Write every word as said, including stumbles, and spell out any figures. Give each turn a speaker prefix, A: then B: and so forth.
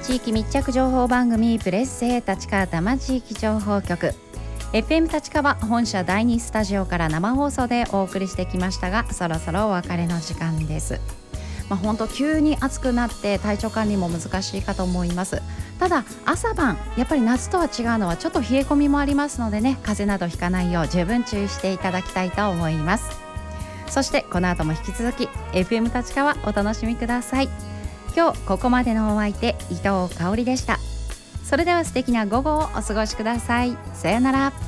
A: 地域密着情報番組プレッセ立川多摩地域情報局 エフエム 立川本社だいにスタジオから生放送でお送りしてきましたが、そろそろお別れの時間です。まあ、本当急に暑くなって体調管理も難しいかと思います。ただ朝晩やっぱり夏とは違うのはちょっと冷え込みもありますのでね、風邪などひかないよう十分注意していただきたいと思います。そしてこの後も引き続き エフエム 立川お楽しみください。今日ここまでのお相手伊藤香織でした。それでは素敵な午後をお過ごしください。さよなら。